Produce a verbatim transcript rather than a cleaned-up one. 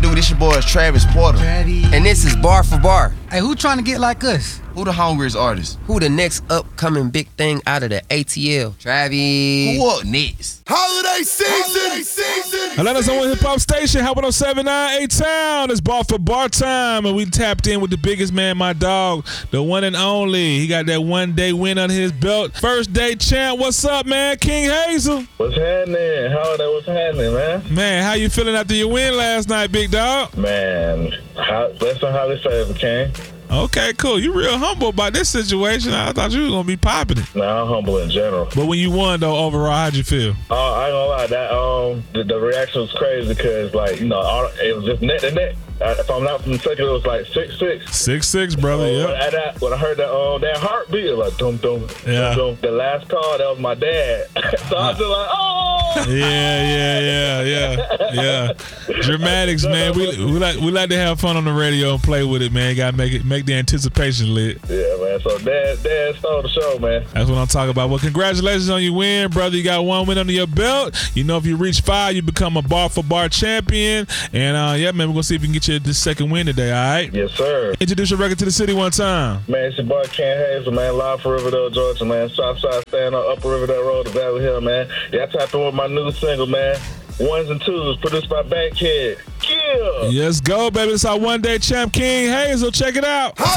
do? This your boy is Travis Porter. Daddy. And this is Bar for Bar. Hey, who trying to get like us? Who the hungriest artist? Who the next upcoming big thing out of the A T L? Travis. Who up next? Holiday season! Holiday season! Atlanta's on Hip Hop Station, helping on seven nine eight Town. It's Bar for Bar time, and we tapped in with the biggest man, my dog, the one and only. He got that one day win under his belt. First day champ. What's up, man? King Hazel. What's happening? Holiday, what's happening, man? Man, how you feeling after your win last night, big dog? Man, how, bless and highly favored, King. Okay, cool. You real humble about this situation. I thought you was gonna be popping it. Nah, I'm humble in general. But when you won though, overall, how'd you feel? Oh, I ain't gonna lie, that um, the, the reaction was crazy because, like, you know, all, it was just net to net. Uh, if I'm not mistaken, it was like six six. Six six, brother. So Yeah. when, I, that, when I heard that um, that heartbeat, it was like dum dum. Yeah. Dum, dum. The last call, that was my dad. So I was just like, oh. Yeah, yeah, yeah, yeah, yeah. Dramatics, man. We we like we like to have fun on the radio and play with it, man. Got to make it make the anticipation lit. Yeah, man. So dad, dad stole the show, man. That's what I'm talking about. Well, congratulations on your win, brother. You got one win under your belt. You know, if you reach five, you become a bar for bar champion. And uh, yeah, man, we're gonna see if we can get you this second win today. All right? Yes, sir. Introduce your record to the city one time. Man, it's your boy Ken Hazel, man, live from Riverdale, Georgia, man. Southside stand on Upper Riverdale Road to Valley Hill, man. Yeah, I tapped in with my new single, man. Ones and Twos, produced by Bankhead. Yeah. Yes, go, baby. It's our one day champ, King Hazel. Check it out.